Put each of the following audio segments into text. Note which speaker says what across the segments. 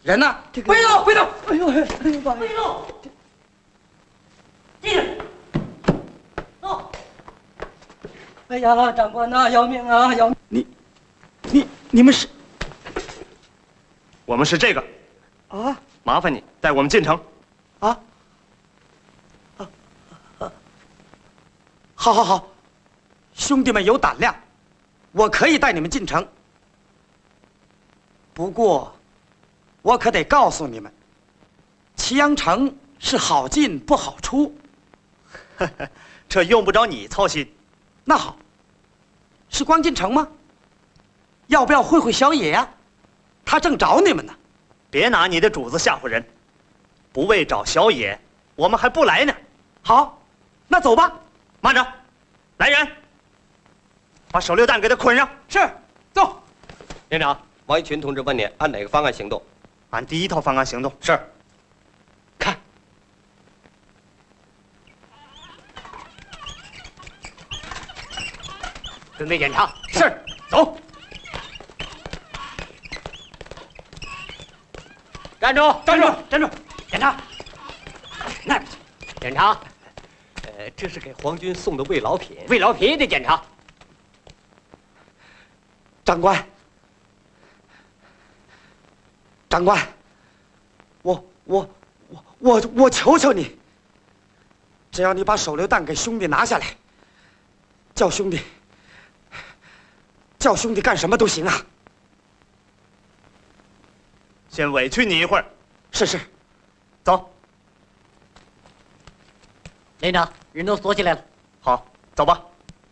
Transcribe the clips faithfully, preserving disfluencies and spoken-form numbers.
Speaker 1: 人呢？
Speaker 2: 回头，回头！
Speaker 1: 哎呦，哎呦，
Speaker 2: 回头！这个，走！
Speaker 1: 哎呀，长官呐，要命啊！要你，你你们是？
Speaker 3: 我们是这个。
Speaker 1: 啊？
Speaker 3: 麻烦你带我们进城。
Speaker 1: 啊？啊啊！好好好，兄弟们有胆量，我可以带你们进城。不过，我可得告诉你们，祁阳城是好进不好出。
Speaker 3: 这用不着你操心。
Speaker 1: 那好，是光进城吗？要不要会会小野呀？他正找你们呢。
Speaker 3: 别拿你的主子吓唬人，不为找小野，我们还不来呢。
Speaker 1: 好，那走吧。
Speaker 3: 慢着，来人，把手榴弹给他捆上。
Speaker 1: 是，走。
Speaker 4: 连长，王一群同志问你按哪个方案行动？
Speaker 3: 按第一套方案行动。
Speaker 4: 是。
Speaker 1: 看。
Speaker 2: 准备检查。
Speaker 1: 是，走。
Speaker 2: 站住！
Speaker 1: 站住！站住！检查。
Speaker 2: 那边去。检查。
Speaker 4: 呃，这是给皇军送的慰劳品。
Speaker 2: 慰劳品也得检查。
Speaker 1: 长官。长官，我我我我我求求你，只要你把手榴弹给兄弟拿下来，叫兄弟叫兄弟干什么都行啊！
Speaker 3: 先委屈你一会儿。
Speaker 1: 是是，
Speaker 3: 走。
Speaker 2: 连长，人都锁起来了。
Speaker 3: 好，走吧。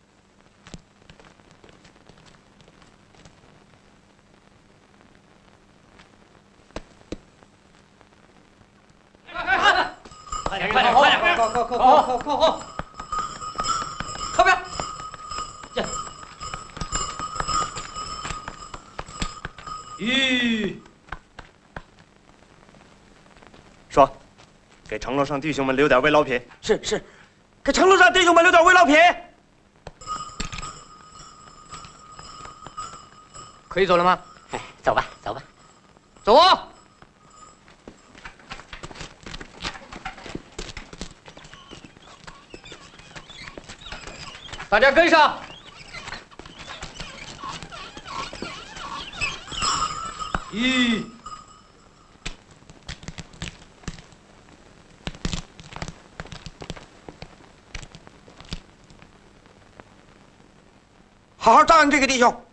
Speaker 2: 快点，快点，快点！
Speaker 1: 靠靠靠靠靠靠后！靠边！
Speaker 2: 这。
Speaker 3: 吁。说，给城楼上弟兄们留点慰劳品。
Speaker 1: 是是，给城楼上弟兄们留点慰劳品。
Speaker 2: 可以走了吗？
Speaker 5: 哎，走吧，走吧。
Speaker 2: 走啊！大家跟上。
Speaker 3: 一。
Speaker 1: 好好照应这个弟兄。